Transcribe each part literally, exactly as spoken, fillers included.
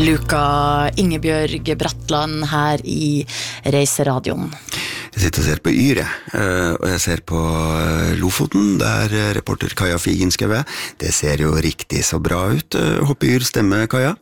Luka Ingebjørg Bratland her i Reiseradioen. Jeg sitter og ser på Yre, og jeg ser på Lofoten, der reporter Kaja Figenskøve. Det ser jo riktig så bra ut. Håper Yr stemme, Kaja?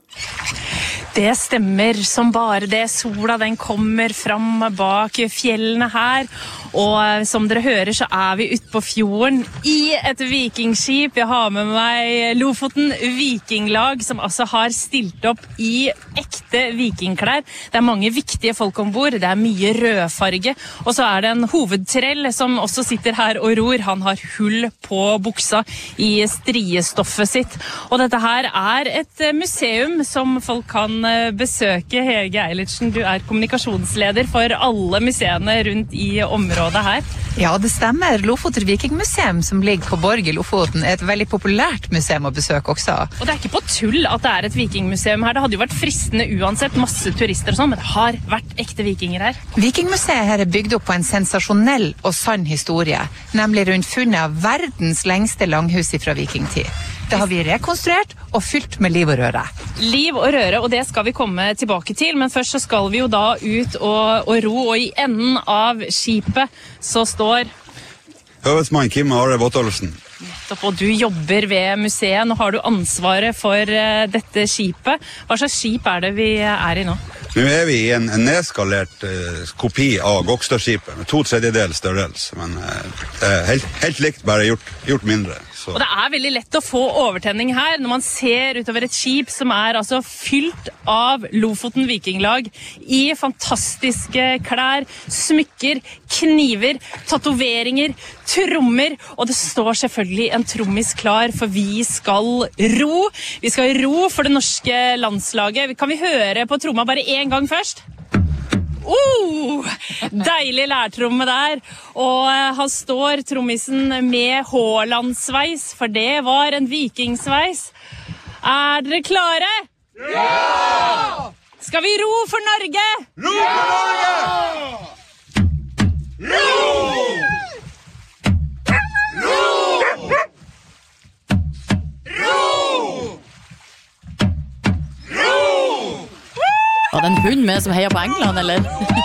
Det stemmer som bare det. Sola den kommer fram bak fjellene her, og som dere hører så er vi ute på fjorden i et vikingskip. Jeg har med meg Lofoten Vikinglag, som altså har stilt opp i ekte vikingklær. Det er mange viktige folk ombord, det er mye rødfarge, og så er det en hovedtrell som også sitter her og ror. Han har hull på buksa i striestoffet sitt, og dette her er et museum som folk kan besøke. Hege Eilertsen, du er kommunikasjonsleder for alle museene rundt i området her. Ja, det stemmer. Lofoten Vikingmuseum, som ligger på Borg i Lofoten, er et veldig populært museum å besøke også. Og det er ikke på tull at det er et vikingmuseum her. Det hadde jo vært fristende uansett, masse turister og sånn, men det har vært ekte vikinger her. Vikingmuseet her er bygd opp på en sensasjonell og sann historie, nemlig rundt funnet av verdens lengste langhus fra vikingtid. Det har vi rekonstruert og fylt med liv og røre. Liv og røre, og det skal vi komme tilbake til, men først så skal vi jo da ut og, og ro, og i enden av skipet så står Høvedsmann Kim Are Bottolfsen. Og du jobber ved museet. Nå har du ansvaret for uh, dette skipet. Hva slags skip er det vi er i nå? Nå er vi i en, en nedskalert uh, kopi av Gokstadskipet, med to tredjedel størrelse, men uh, helt, helt likt, bare gjort, gjort mindre. Så. Og det er veldig lett å få overtenning her når man ser utover et skip som er altså fylt av Lofoten Vikinglag i fantastiske klær, smykker, kniver, tatoveringer, trommer, og det står selvfølgelig en trommis klar, for vi skal ro. Vi skal ro for det norske landslaget. Kan vi høre på tromma bare en gang først? Oh, deilig lærtromme der, og han står trommisen med Haaland-sveis, for det var en vikingsveis. Er dere klare? Ja! Skal vi ro for Norge? Ro for Norge! Ro! Var det en hund med som heier på England, eller?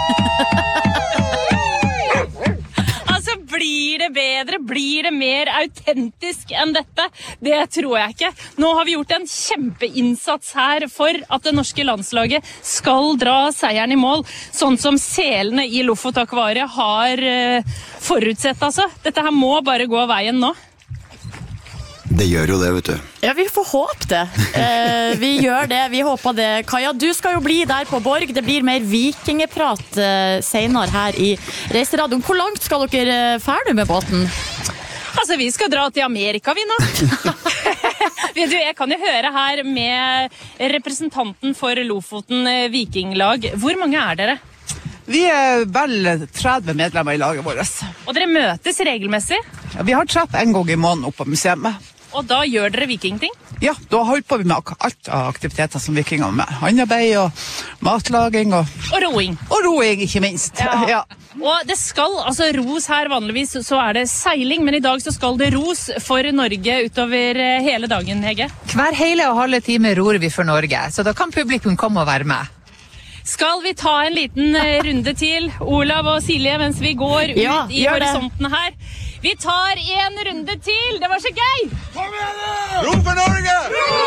Altså, blir det bedre? Blir det mer autentisk enn dette? Det tror jeg ikke. Nå har vi gjort en kjempeinnsats her for at det norske landslaget skal dra seieren i mål, sånn som selene i Lofotakvariet har uh, forutsett, altså. Dette her må bare gå veien nå. Det gjør jo det, vet du. Ja, vi får håpe det. Eh, vi gjør det, vi håper det. Kaja, du skal jo bli der på Borg. Det blir mer vikingeprat eh, senere her i Reiseradioen. Hvor langt skal dere ferdig med båten? Altså, vi skal dra til Amerika, vi nå. Vet du, jeg kan jo høre her med representanten for Lofoten Vikinglag. Hvor mange er dere? Vi er vel tretti medlemmer i laget vårt. Og dere møtes regelmessig? Ja, vi har treff en gang i måneden oppe på museet. Og da gjør dere vikingting? Ja, da holder på vi med alt av aktiviteter som vikinger med. Handarbeid og matlaging og... Og roing. Og roing, ikke minst. Ja. Ja. Og det skal altså ros her, vanligvis så er det seiling, men i dag så skal det ros for Norge utover hele dagen, Hege. Hver hele og halve time ror vi for Norge, så da kan publikum komme og være med. Skal vi ta en liten runde til, Olav og Silje, mens vi går ut ja, i horisonten her? Vi tar en runde til, det var så gøy! Kom igjen da! Ro for Norge!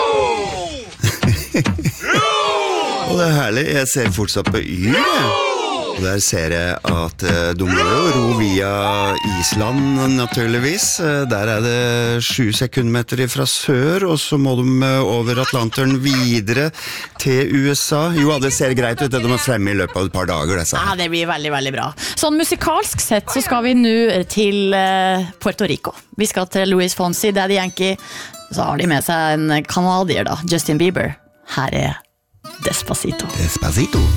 Ro! Ro! Og det er herlig, jeg ser fortsatt på Yr, og der ser jeg at uh, de må jo ro via Island, naturligvis. Uh, der er det sju sekundmeter fra sør, og så må de uh, over Atlanteren videre til U S A. Jo, det ser greit ut, det de er fremme i løpet av et par dager, disse. Ja, det blir veldig, veldig bra. Sånn musikalsk sett så skal vi nå til uh, Puerto Rico. Vi skal til Luis Fonsi, Daddy Yankee. Så har de med seg en kanadier da, Justin Bieber. Her er Despacito. Despacito.